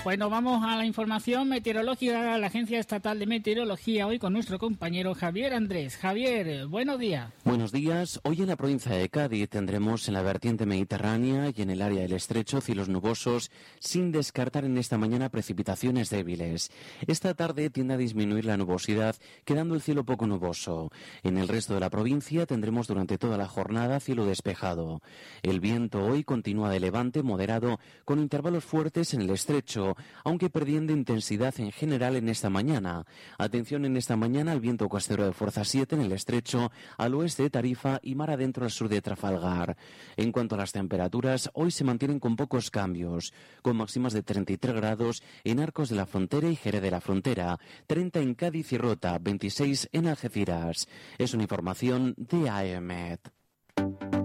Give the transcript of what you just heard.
Pues nos vamos a la información meteorológica, la Agencia Estatal de Meteorología, hoy con nuestro compañero Javier Andrés. Javier, buenos días. Buenos días. Hoy en la provincia de Cádiz tendremos en la vertiente mediterránea y en el área del estrecho cielos nubosos, sin descartar en esta mañana precipitaciones débiles. Esta tarde tiende a disminuir la nubosidad, quedando el cielo poco nuboso. En el resto de la provincia tendremos durante toda la jornada cielo despejado. El viento hoy continúa de levante moderado, con intervalos fuertes en el estrecho, aunque perdiendo intensidad en general en esta mañana. Atención en esta mañana al viento costero de fuerza 7 en el estrecho, al oeste de Tarifa y mar adentro al sur de Trafalgar. En cuanto a las temperaturas, hoy se mantienen con pocos cambios, con máximas de 33 grados en Arcos de la Frontera y Jerez de la Frontera, 30 en Cádiz y Rota, 26 en Algeciras. Es una información de AEMET.